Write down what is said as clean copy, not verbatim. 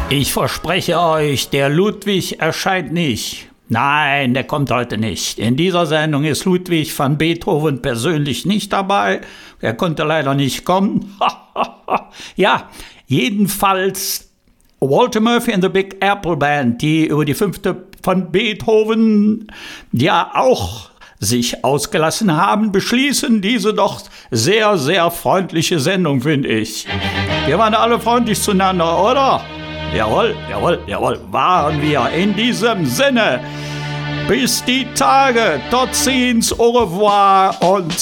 Ich verspreche euch, der Ludwig erscheint nicht. Nein, der kommt heute nicht. In dieser Sendung ist Ludwig van Beethoven persönlich nicht dabei. Er konnte leider nicht kommen. Ja, jedenfalls Walter Murphy and the Big Apple Band, die über die 5. von Beethoven ja auch sich ausgelassen haben, beschließen diese doch sehr, sehr freundliche Sendung, finde ich. Wir waren alle freundlich zueinander, oder? Jawohl, jawohl, jawohl, waren wir. In diesem Sinne, bis die Tage, tot ziens, au revoir und